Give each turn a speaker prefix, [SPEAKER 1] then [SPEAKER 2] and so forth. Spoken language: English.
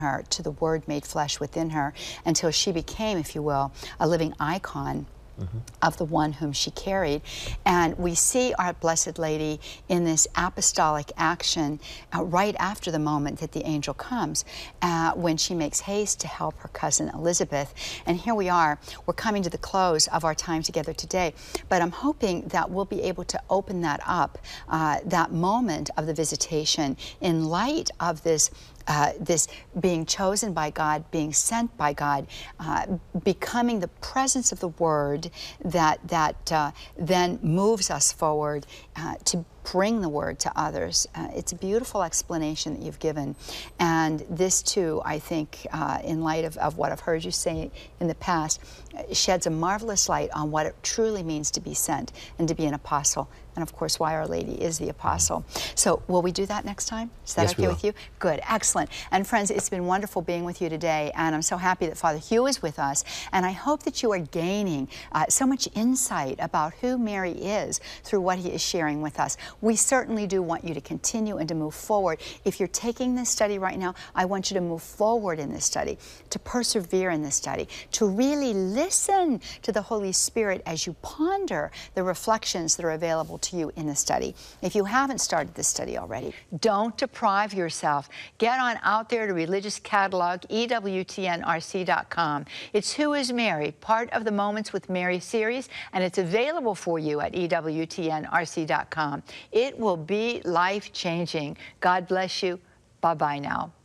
[SPEAKER 1] her to the Word made flesh within her until she became, if you will, a living icon of the one whom she carried. And we see our Blessed Lady in this apostolic action right after the moment that the angel comes, when she makes haste to help her cousin Elizabeth. And here we are, we're coming to the close of our time together today, but I'm hoping that we'll be able to open that up, that moment of the visitation, in light of this this being chosen by God, being sent by God, becoming the presence of the Word that then moves us forward to bring the Word to others. It's a beautiful explanation that you've given. And this too, I think, in light of what I've heard you say in the past, sheds a marvelous light on what it truly means to be sent and to be an apostle. And of course, why Our Lady is the apostle. So will we do that next time? Is that okay with you? Good, excellent. And friends, it's been wonderful being with you today. And I'm so happy that Father Hugh is with us. And I hope that you are gaining so much insight about who Mary is through what he is sharing with us. We certainly do want you to continue and to move forward. If you're taking this study right now, I want you to move forward in this study, to persevere in this study, to really listen to the Holy Spirit as you ponder the reflections that are available to you in the study. If you haven't started this study already, don't deprive yourself. Get on out there to Religious Catalog, EWTNRC.com. It's Who is Mary, part of the Moments with Mary series, and it's available for you at EWTNRC.com. It will be life-changing. God bless you. Bye-bye now.